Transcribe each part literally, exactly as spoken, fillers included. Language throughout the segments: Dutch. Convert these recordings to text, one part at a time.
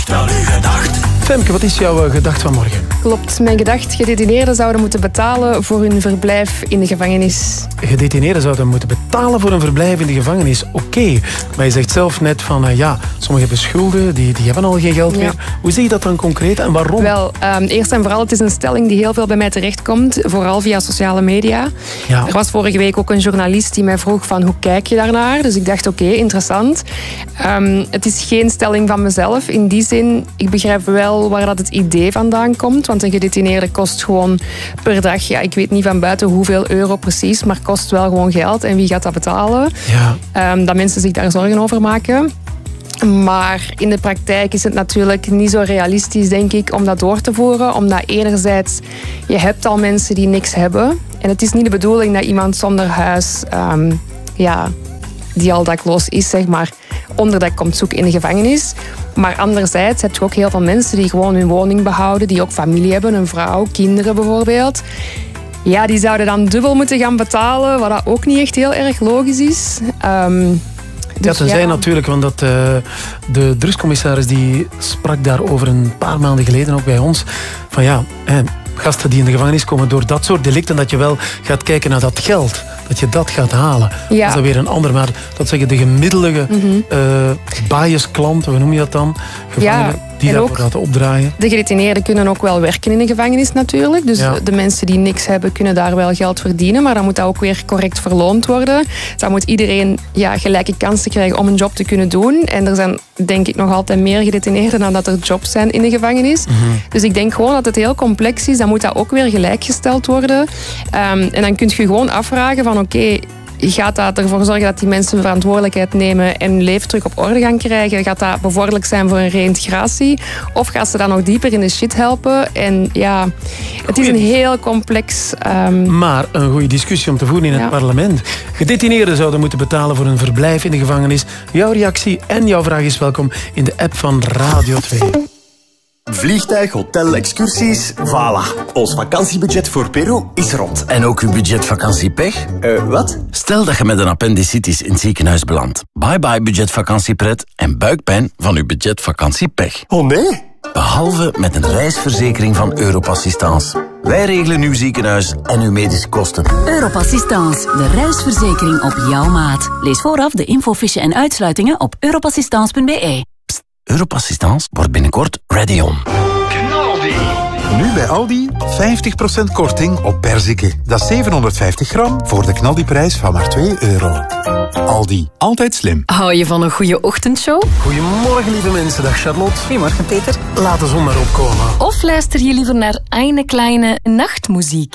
wel uw gedacht. Femke, wat is jouw uh, gedacht van morgen? Klopt, mijn gedacht, gedetineerden zouden moeten betalen voor hun verblijf in de gevangenis. Gedetineerden zouden moeten betalen voor een verblijf in de gevangenis. Oké, okay. Maar je zegt zelf net van, uh, ja, sommigen hebben schulden, die, die hebben al geen geld ja. meer. Hoe zie je dat dan concreet en waarom? Wel, um, eerst en vooral, het is een stelling die heel veel bij mij terechtkomt, vooral via sociale media. Ja. Er was vorige week ook een journalist die mij vroeg van, hoe kijk je daarnaar? Dus ik dacht, oké, okay, interessant. Um, het is geen stelling van mezelf. In die zin, ik begrijp wel waar dat het idee vandaan komt, want een gedetineerde kost gewoon per dag, ja, ik weet niet van buiten hoeveel euro precies, maar kost wel gewoon geld. En wie gaat dat betalen? Ja. Um, dat mensen zich daar zorgen over maken. Maar in de praktijk is het natuurlijk niet zo realistisch, denk ik, om dat door te voeren. Omdat enerzijds, je hebt al mensen die niks hebben. En het is niet de bedoeling dat iemand zonder huis, um, ja, die al dakloos is, zeg maar, onderdak komt zoeken in de gevangenis. Maar anderzijds heb je ook heel veel mensen die gewoon hun woning behouden, die ook familie hebben, een vrouw, kinderen bijvoorbeeld. Ja, die zouden dan dubbel moeten gaan betalen, wat dat ook niet echt heel erg logisch is. Um, Dus ja, tenzij ja. natuurlijk, want dat, uh, de drugscommissaris die sprak daarover een paar maanden geleden ook bij ons. Van ja, eh, gasten die in de gevangenis komen door dat soort delicten, dat je wel gaat kijken naar dat geld. Dat je dat gaat halen. Ja. Dat is dan weer een ander. Maar dat zeggen de gemiddelde mm-hmm. uh, bias-klanten, hoe noem je dat dan? Gevangenen ja, die daarvoor laten opdraaien. De gedetineerden kunnen ook wel werken in de gevangenis natuurlijk. Dus ja. de mensen die niks hebben, kunnen daar wel geld verdienen. Maar dan moet dat ook weer correct verloond worden. Dan moet iedereen ja, gelijke kansen krijgen om een job te kunnen doen. En er zijn denk ik nog altijd meer gedetineerden dan dat er jobs zijn in de gevangenis. Mm-hmm. Dus ik denk gewoon dat het heel complex is. Dan moet dat ook weer gelijkgesteld worden. Um, en dan kun je gewoon afvragen van oké, okay, gaat dat ervoor zorgen dat die mensen verantwoordelijkheid nemen en hun leven terug op orde gaan krijgen? Gaat dat bevorderlijk zijn voor een reïntegratie? Of gaat ze dan nog dieper in de shit helpen? En ja, het Goeie. is een heel complex... Um... Maar een goede discussie om te voeren in het ja. parlement. Gedetineerden zouden moeten betalen voor een verblijf in de gevangenis. Jouw reactie en jouw vraag is welkom in de app van Radio twee. Vliegtuig, hotel, excursies, voilà. Ons vakantiebudget voor Peru is rond. En ook uw budget vakantiepech? Uh, wat? Stel dat je met een appendicitis in het ziekenhuis belandt. Bye bye budget vakantiepret en buikpijn van uw budget vakantiepech. Oh nee? Behalve met een reisverzekering van Europassistance. Wij regelen uw ziekenhuis en uw medische kosten. Europassistance, de reisverzekering op jouw maat. Lees vooraf de infofiche en uitsluitingen op europassistance punt b e. Europassistance wordt binnenkort ready on. Knaldi. Nu bij Aldi vijftig procent korting op perziken. Dat is zevenhonderdvijftig gram voor de knaldiprijs van maar twee euro. Aldi, altijd slim. Hou je van een goede ochtendshow? Goedemorgen lieve mensen, dag Charlotte. Goedemorgen Peter. Laat de zon maar opkomen. Of luister je liever naar eine kleine nachtmuziek?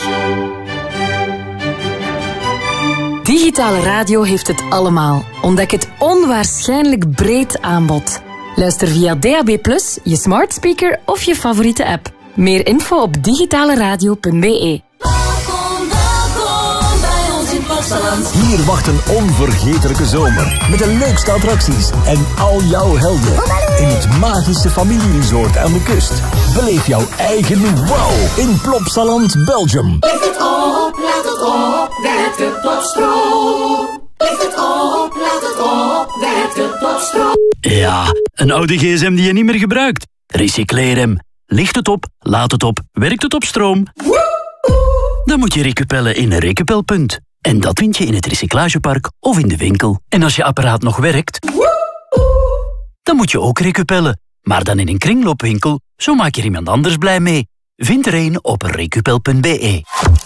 Digitale radio heeft het allemaal. Ontdek het onwaarschijnlijk breed aanbod. Luister via D A B plus, je smart speaker of je favoriete app. Meer info op digitaleradio punt b e. Welkom, welkom bij ons in Plopsaland. Hier wacht een onvergetelijke zomer. Met de leukste attracties en al jouw helden. In het magische familieresort aan de kust. Beleef jouw eigen wow in Plopsaland, Belgium. Lift het op, laat het op, werkt het op stroom. Lift het op, laat het op, werkt het op stroom. Ja, een oude gsm die je niet meer gebruikt. Recycleer hem. Licht het op, laat het op, werkt het op stroom. Dan moet je recupellen in een recupelpunt. En dat vind je in het recyclagepark of in de winkel. En als je apparaat nog werkt, dan moet je ook recupellen. Maar dan in een kringloopwinkel, zo maak je er iemand anders blij mee. Vind er een op recupel punt b e.